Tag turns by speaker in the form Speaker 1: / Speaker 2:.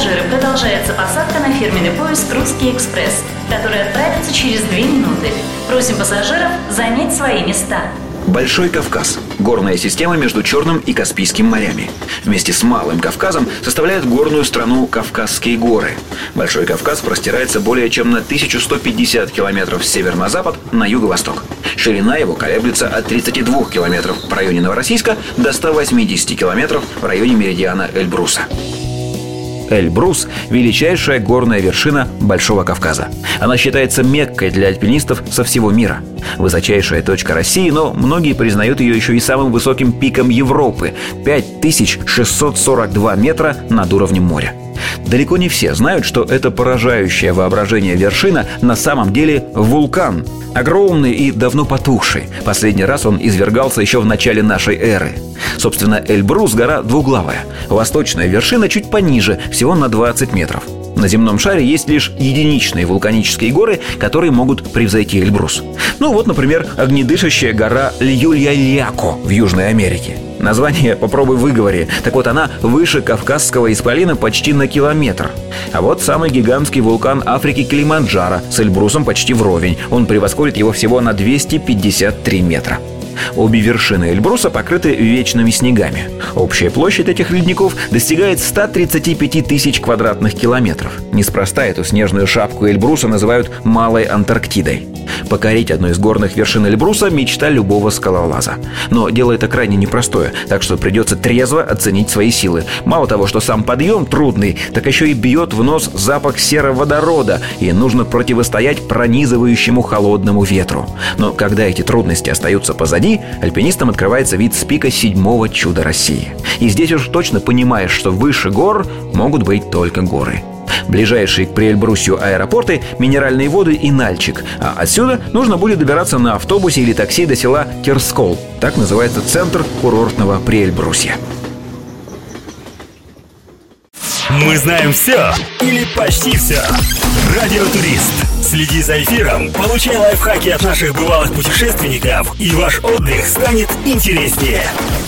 Speaker 1: пассажиры, продолжается посадка на фирменный поезд «Русский экспресс», который отправится через 2 минуты. Просим пассажиров занять свои места.
Speaker 2: Большой Кавказ – горная система между Черным и Каспийским морями. Вместе с Малым Кавказом составляет горную страну Кавказские горы. Большой Кавказ простирается более чем на 1150 километров с севера на запад на юго-восток. Ширина его колеблется от 32 километров в районе Новороссийска до 180 километров в районе меридиана Эльбруса. Эльбрус – величайшая горная вершина Большого Кавказа. Она считается Меккой для альпинистов со всего мира. Высочайшая точка России, но многие признают ее еще и самым высоким пиком Европы – 5642 метра над уровнем моря. Далеко не все знают, что эта поражающая воображение вершина на самом деле вулкан. Огромный и давно потухший. Последний раз он извергался еще в начале нашей эры. Собственно, Эльбрус – гора двуглавая. Восточная вершина чуть пониже, всего на 20 метров. На земном шаре есть лишь единичные вулканические горы, которые могут превзойти Эльбрус. Ну вот, например, огнедышащая гора Льюлья-Ляко в Южной Америке. Название попробуй выговори. Так вот, она выше Кавказского исполина почти на километр. А вот самый гигантский вулкан Африки Килиманджаро с Эльбрусом почти вровень. Он превосходит его всего на 253 метра. Обе вершины Эльбруса покрыты вечными снегами. Общая площадь этих ледников достигает 135 тысяч квадратных километров. Неспроста эту снежную шапку Эльбруса называют Малой Антарктидой. Покорить одну из горных вершин Эльбруса – мечта любого скалолаза. Но дело это крайне непростое, так что придется трезво оценить свои силы. Мало того, что сам подъем трудный, так еще и бьет в нос запах сероводорода, и нужно противостоять пронизывающему холодному ветру. Но когда эти трудности остаются позади, альпинистам открывается вид с пика 7-го чуда России. И здесь уж точно понимаешь, что выше гор могут быть только горы. Ближайшие к Приэльбрусью аэропорты – Минеральные воды и Нальчик. А отсюда нужно будет добираться на автобусе или такси до села Терскол. Так называется центр курортного Приэльбрусья.
Speaker 3: Мы знаем все или почти все. Радиотурист. Следи за эфиром, получай лайфхаки от наших бывалых путешественников, и ваш отдых станет интереснее.